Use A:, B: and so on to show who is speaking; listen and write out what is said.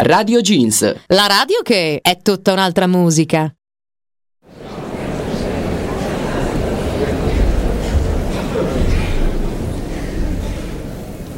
A: Radio Jeans.
B: La radio che è tutta un'altra musica.